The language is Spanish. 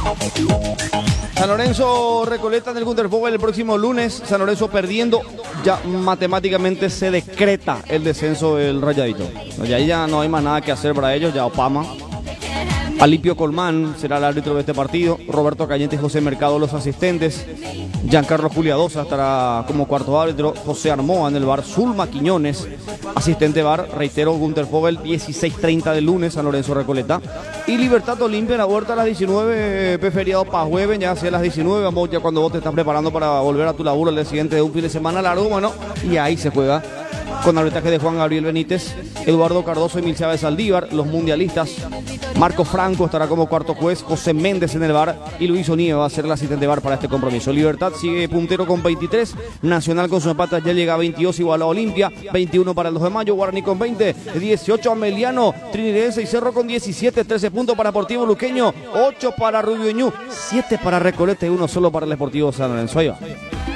San Lorenzo Recoleta en el Gunter Vogel el próximo lunes. San Lorenzo perdiendo, ya matemáticamente se decreta el descenso del Rayadito. Y ahí ya no hay más nada que hacer para ellos, ya Opama. Alipio Colmán será el árbitro de este partido. Roberto Cañete y José Mercado los asistentes. Giancarlo Juliadosa estará como cuarto árbitro. José Armoa en el bar. Zulma Quiñones, asistente bar. Reitero, Gunter Vogel, 16:30 del lunes, San Lorenzo Recoleta. Y Libertad Olimpia en la huerta a las 19, feriado para jueves, ya hacia las 19. Vamos ya cuando vos te estás preparando para volver a tu laburo el día siguiente de un fin de semana largo, bueno, y ahí se juega. Con arbitraje de Juan Gabriel Benítez, Eduardo Cardoso y Emil Chávez Saldívar, los mundialistas. Marco Franco estará como cuarto juez, José Méndez en el bar y Luis Oníe va a ser el asistente bar para este compromiso. Libertad sigue puntero con 23, Nacional con su empate ya llega a 22 igual a Olimpia, 21 para el 2 de mayo, Guaraní con 20, 18 Ameliano, Trinidense y Cerro con 17, 13 puntos para Deportivo Luqueño, 8 para Rubio Ñu, 7 para Recoleta y 1 solo para el Deportivo San Lorenzo. Ahí va.